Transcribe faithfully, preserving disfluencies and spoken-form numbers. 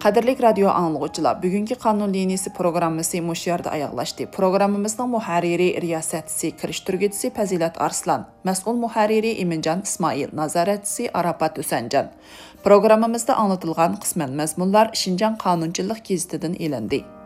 Qadirlik radio anlıqçılar, bugünkü qanun liniyasi programmasi mush yerda oyoqlashdi. Programmamizning muharriri riyosatchisi, kirishtirguvchisi Fazilat Arslan, mas'ul muharriri Iminjon Ismoil, nazoratchisi Arafat Husanjon. Programmamizda anlatilgan qisman mazmunlar Şinjan qonunchilik gazetidan elindi.